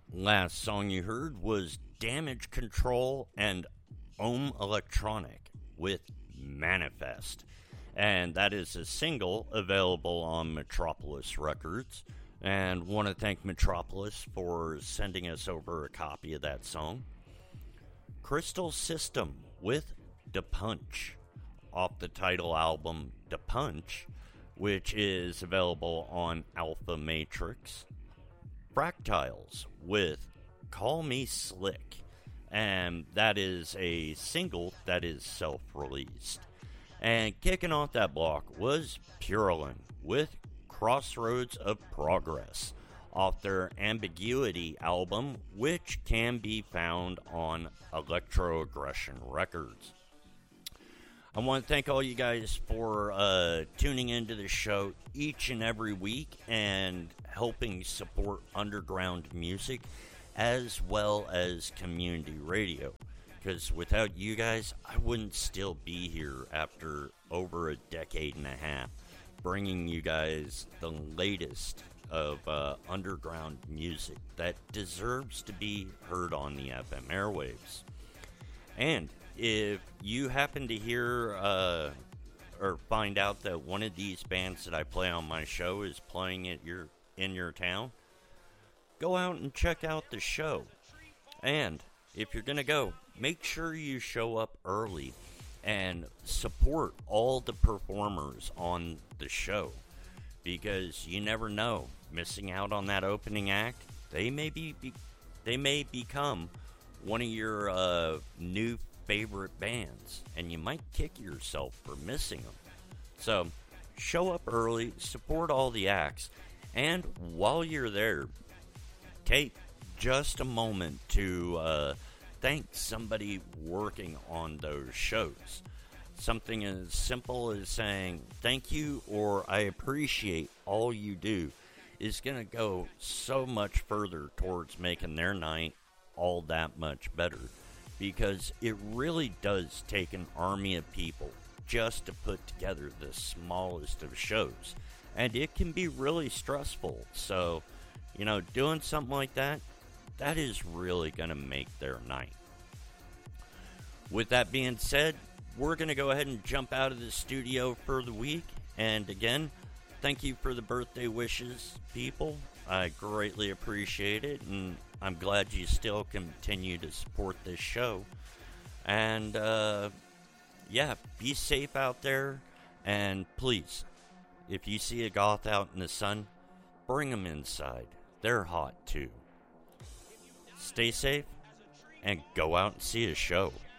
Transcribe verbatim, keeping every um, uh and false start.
Last song you heard was Damage Control and Ohm Electronic with Manifest. And that is a single available on Metropolis Records. And want to thank Metropolis for sending us over a copy of that song. Crystal System with Da Punch off the title album Da Punch, which is available on Alpha Matrix. Fractals with Call Me Slick, and that is a single that is self-released. And kicking off that block was Purelin with Crossroads of Progress off their Ambiguity album, which can be found on Electroaggression Records. I want to thank all you guys for uh, tuning into the show each and every week and helping support underground music as well as community radio. Because without you guys, I wouldn't still be here after over a decade and a half, bringing you guys the latest of uh, underground music that deserves to be heard on the F M airwaves. And if you happen to hear uh, or find out that one of these bands that I play on my show is playing at your in your town, go out and check out the show. And if you're going to go, make sure you show up early and support all the performers on the show, because you never know, missing out on that opening act, they may be, be they may become one of your uh, new favorite bands, and you might kick yourself for missing them. So show up early, support all the acts, and while you're there, take just a moment to uh, thank somebody working on those shows. Something as simple as saying thank you or I appreciate all you do is going to go so much further towards making their night all that much better, because it really does take an army of people just to put together the smallest of shows, and it can be really stressful. So, you know, doing something like that, that is really going to make their night. With that being said, we're going to go ahead and jump out of the studio for the week. And again, thank you for the birthday wishes, people. I greatly appreciate it, and I'm glad you still continue to support this show. And, uh, yeah, be safe out there. And please, if you see a goth out in the sun, bring them inside. They're hot, too. Stay safe, and go out and see a show.